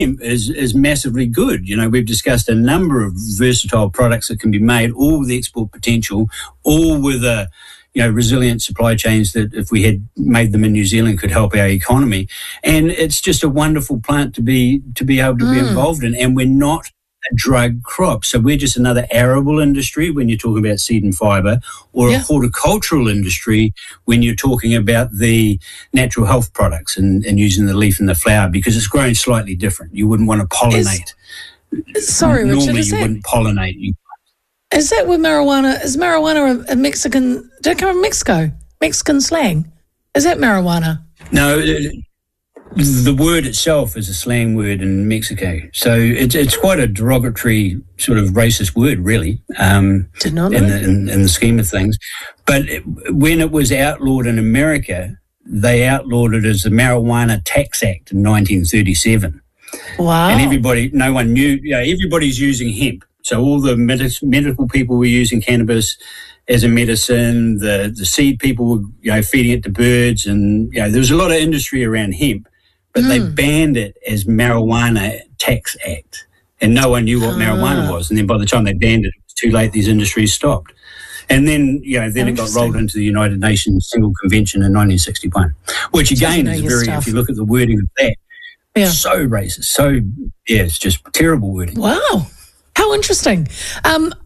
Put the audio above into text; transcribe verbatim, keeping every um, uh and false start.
is, is massively good. You know, we've discussed a number of versatile products that can be made, all with export potential, all with a, you know, resilient supply chains that if we had made them in New Zealand could help our economy. And it's just a wonderful plant to be to be able to mm. be involved in. And we're not a drug crop. So we're just another arable industry when you're talking about seed and fibre, or yeah. a horticultural industry when you're talking about the natural health products and, and using the leaf and the flower, because it's grown slightly different. You wouldn't want to pollinate. Is, sorry, Richard, Normally is you that, wouldn't pollinate. You Is that where marijuana, is marijuana a, a Mexican, did it come from Mexico? Mexican slang? Is that marijuana? No, the word itself is a slang word in Mexico. So it's it's quite a derogatory sort of racist word, really, um, Did not know. in, the, in, in the scheme of things. But it, when it was outlawed in America, they outlawed it as the Marijuana Tax Act in nineteen thirty-seven. Wow. And everybody, no one knew, you know, everybody's using hemp. So all the med- medical people were using cannabis as a medicine. The the seed people were, you know, feeding it to birds, and you know there was a lot of industry around hemp, but mm. they banned it as Marijuana Tax Act, and no one knew what ah. marijuana was. And then by the time they banned it, it was too late. These industries stopped, and then you know then it got rolled into the United Nations Single Convention in nineteen sixty-one, which again is very. Stuff. If you look at the wording of that, yeah. so racist. So yeah, it's just terrible wording. Wow. How interesting. Um,